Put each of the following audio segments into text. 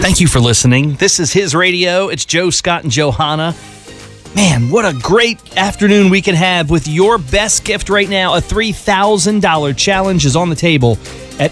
Thank you for listening. This is His Radio. It's Joe, Scott, and Johanna. Man, what a great afternoon we can have with your best gift right now. A $3,000 challenge is on the table at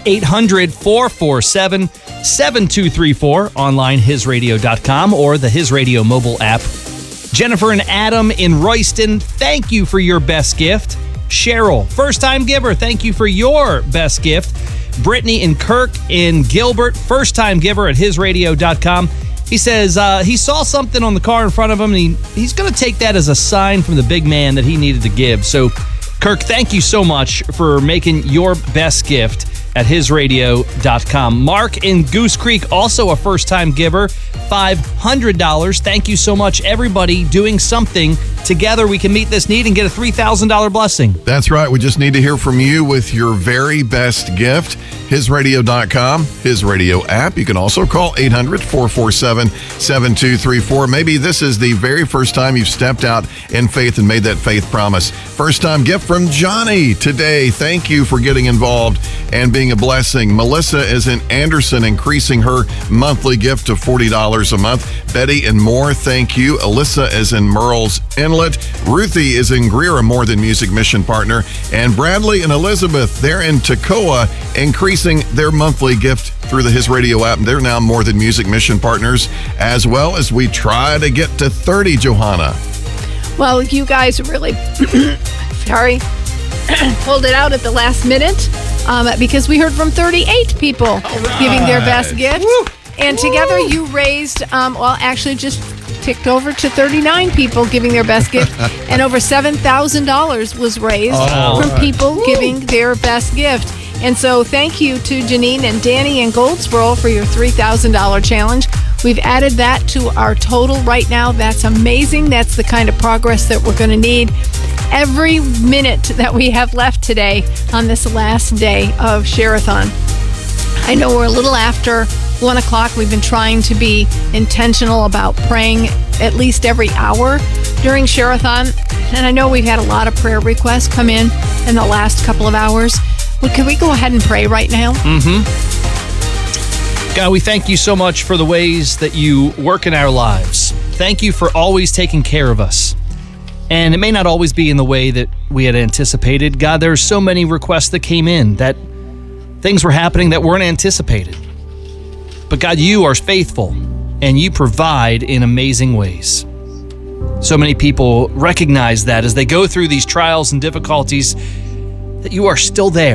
800-447-7234, online hisradio.com or the His Radio mobile app. Jennifer and Adam in Royston, thank you for your best gift. Cheryl, first-time giver, thank you for your best gift. Brittany and Kirk in Gilbert, first-time giver at hisradio.com. He says he saw something on the car in front of him, and he's going to take that as a sign from the big man that he needed to give. So, Kirk, thank you so much for making your best gift at hisradio.com. Mark in Goose Creek, also a first-time giver, $500. Thank you so much, everybody, doing something. Together, we can meet this need and get a $3,000 blessing. That's right. We just need to hear from you with your very best gift. hisradio.com, His Radio app. You can also call 800-447-7234. Maybe this is the very first time you've stepped out in faith and made that faith promise. First-time gift from Johnny today. Thank you for getting involved and being a blessing. Melissa is in Anderson, increasing her monthly gift to $40 a month. Betty and Moore, thank you. Alyssa is in Merle's Inlet. Ruthie is in Greer, a More Than Music mission partner. And Bradley and Elizabeth, they're in Toccoa, increasing their monthly gift through the His Radio app. They're now More Than Music mission partners, as well as we try to get to 30, Johanna. Well, you guys really, pulled it out at the last minute because we heard from 38 people giving their best gift. Woo. And together you raised, actually just ticked over to 39 people giving their best gift, and over $7,000 was raised from people giving their best gift. And so thank you to Janine and Danny and Goldsboro for your $3,000 challenge. We've added that to our total right now. That's amazing. That's the kind of progress that we're going to need every minute that we have left today on this last day of Share-a-thon. I know we're a little after 1 o'clock. We've been trying to be intentional about praying at least every hour during Share-a-thon. And I know we've had a lot of prayer requests come in the last couple of hours. Well, can we go ahead and pray right now? God, we thank you so much for the ways that you work in our lives. Thank you for always taking care of us. And it may not always be in the way that we had anticipated. God, there are so many requests that came in that things were happening that weren't anticipated. But God, you are faithful and you provide in amazing ways. So many people recognize that as they go through these trials and difficulties, that you are still there.